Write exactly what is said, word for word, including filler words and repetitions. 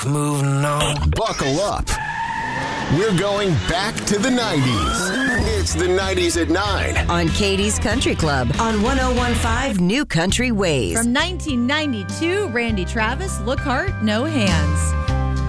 Moving on. Buckle up. We're going back to the nineties. It's the nineties at nine. On Katie's Country Club on one oh one point five New Country Ways. From nineteen ninety-two, Randy Travis, Look Heart, No Hands.